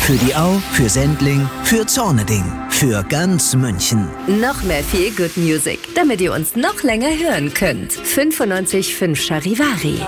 Für die Au, für Sendling, für Zorneding, für ganz München. Noch mehr Feel Good Music, damit ihr uns noch länger hören könnt. 95.5 Charivari.